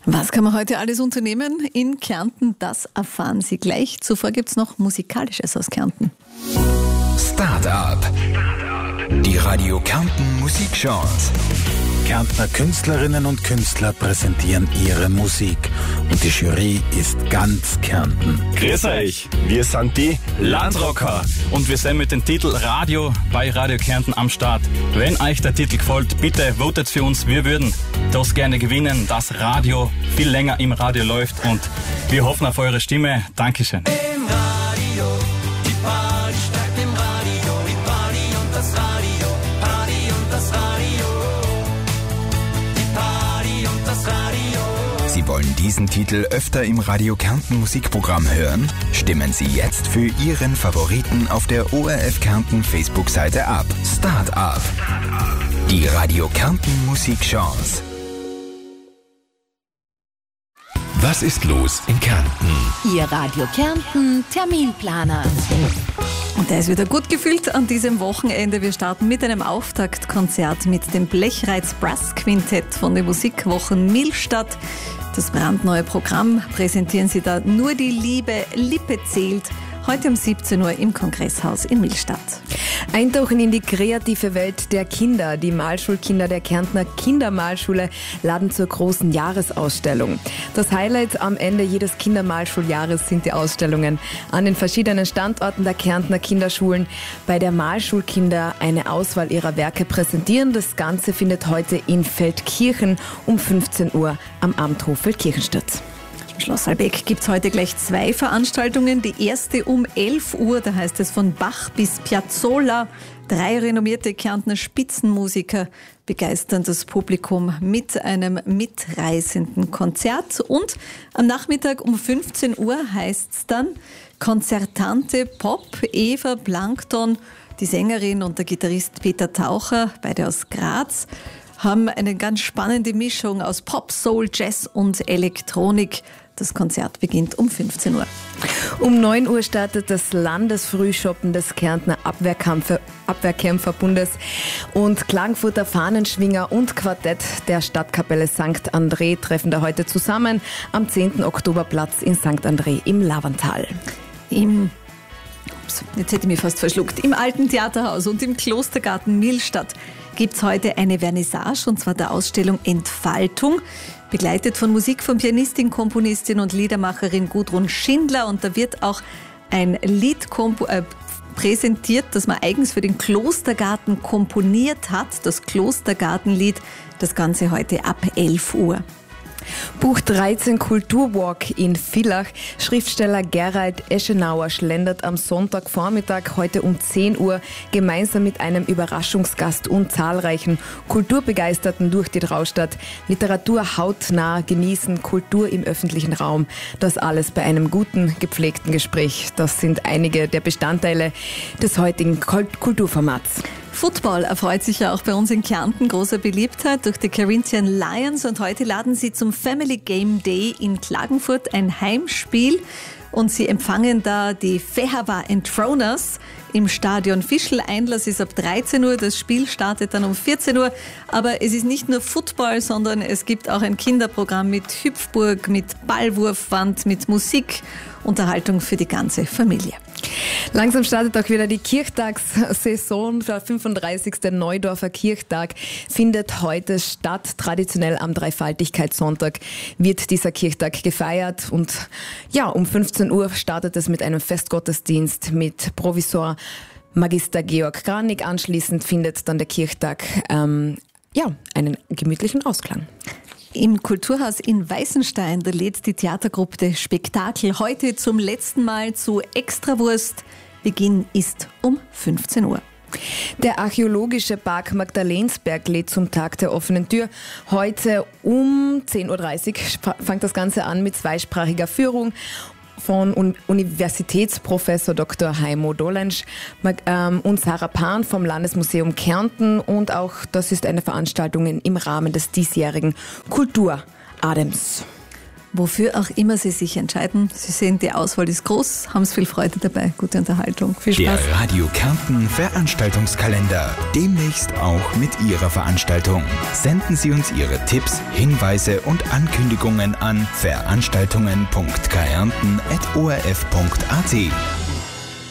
Was kann man heute alles unternehmen in Kärnten? Das erfahren Sie gleich. Zuvor gibt es noch Musikalisches aus Kärnten. Start-up. Die Radio Kärnten Musikchance. Kärntner Künstlerinnen und Künstler präsentieren ihre Musik. Und die Jury ist ganz Kärnten. Grüß euch, wir sind die Landrocker und wir sind mit dem Titel Radio bei Radio Kärnten am Start. Wenn euch der Titel gefällt, bitte votet für uns. Wir würden das gerne gewinnen, dass Radio viel länger im Radio läuft und wir hoffen auf eure Stimme. Dankeschön. Im Radio, die Party steigt im Radio, die Party und das Radio, Party und das Radio, die Party und das Radio. Sie wollen diesen Titel öfter im Radio Kärnten Musikprogramm hören? Stimmen Sie jetzt für Ihren Favoriten auf der ORF Kärnten Facebook-Seite ab. Start-up. Die Radio Kärnten Musikchance. Was ist los in Kärnten? Ihr Radio Kärnten Terminplaner. Und der ist wieder gut gefüllt an diesem Wochenende. Wir starten mit einem Auftaktkonzert mit dem Blechreiz Brass Quintett von den Musikwochen Millstatt. Das brandneue Programm präsentieren Sie da. Nur die Lippe zählt. Heute um 17 Uhr im Kongresshaus in Millstatt. Eintauchen in die kreative Welt der Kinder. Die Malschulkinder der Kärntner Kindermalschule laden zur großen Jahresausstellung. Das Highlight am Ende jedes Kindermalschuljahres sind die Ausstellungen an den verschiedenen Standorten der Kärntner Kinderschulen. Bei der Malschulkinder eine Auswahl ihrer Werke präsentieren. Das Ganze findet heute in Feldkirchen um 15 Uhr am Amthof Feldkirchen statt. Im Schloss Albeck gibt es heute gleich 2 Veranstaltungen. Die erste um 11 Uhr, da heißt es von Bach bis Piazzolla. 3 renommierte Kärntner Spitzenmusiker begeistern das Publikum mit einem mitreißenden Konzert. Und am Nachmittag um 15 Uhr heißt es dann Konzertante Pop. Eva Plankton, die Sängerin und der Gitarrist Peter Taucher, beide aus Graz, haben eine ganz spannende Mischung aus Pop, Soul, Jazz und Elektronik. Das Konzert beginnt um 15 Uhr. Um 9 Uhr startet das Landesfrühschoppen des Kärntner Abwehrkämpferbundes und Klagenfurter Fahnenschwinger und Quartett der Stadtkapelle St. André treffen da heute zusammen am 10. Oktoberplatz in St. André im Lavantal. Jetzt hätte ich mich fast verschluckt. Im Alten Theaterhaus und im Klostergarten Millstatt gibt es heute eine Vernissage, und zwar der Ausstellung Entfaltung, begleitet von Musik von Pianistin, Komponistin und Liedermacherin Gudrun Schindler. Und da wird auch ein Lied präsentiert, das man eigens für den Klostergarten komponiert hat, das Klostergartenlied, das Ganze heute ab 11 Uhr. Buch 13 Kulturwalk in Villach. Schriftsteller Gerald Eschenauer schlendert am Sonntagvormittag heute um 10 Uhr gemeinsam mit einem Überraschungsgast und zahlreichen Kulturbegeisterten durch die Traustadt. Literatur hautnah genießen, Kultur im öffentlichen Raum. Das alles bei einem guten, gepflegten Gespräch. Das sind einige der Bestandteile des heutigen Kulturformats. Football erfreut sich ja auch bei uns in Kärnten großer Beliebtheit durch die Carinthian Lions, und heute laden sie zum Family Game Day in Klagenfurt, ein Heimspiel, und sie empfangen da die Fehava Entthroners im Stadion Fischl. Einlass ist ab 13 Uhr, das Spiel startet dann um 14 Uhr, aber es ist nicht nur Football, sondern es gibt auch ein Kinderprogramm mit Hüpfburg, mit Ballwurfwand, mit Musik, Unterhaltung für die ganze Familie. Langsam startet auch wieder die Kirchtagssaison. Der 35. Neudorfer Kirchtag findet heute statt. Traditionell am Dreifaltigkeitssonntag wird dieser Kirchtag gefeiert. Und ja, um 15 Uhr startet es mit einem Festgottesdienst mit Provisor Magister Georg Granig. Anschließend findet dann der Kirchtag einen gemütlichen Ausklang. Im Kulturhaus in Weißenstein, da lädt die Theatergruppe Spektakel heute zum letzten Mal zu Extrawurst. Beginn ist um 15 Uhr. Der archäologische Park Magdalensberg lädt zum Tag der offenen Tür. Heute um 10.30 Uhr fängt das Ganze an mit zweisprachiger Führung von Universitätsprofessor Dr. Heimo Dolensch und Sarah Pan vom Landesmuseum Kärnten, und auch das ist eine Veranstaltung im Rahmen des diesjährigen Kulturadems. Wofür auch immer Sie sich entscheiden. Sie sehen, die Auswahl ist groß, haben Sie viel Freude dabei, gute Unterhaltung, viel Spaß. Der Radio Kärnten Veranstaltungskalender. Demnächst auch mit Ihrer Veranstaltung. Senden Sie uns Ihre Tipps, Hinweise und Ankündigungen an veranstaltungen.kärnten@orf.at.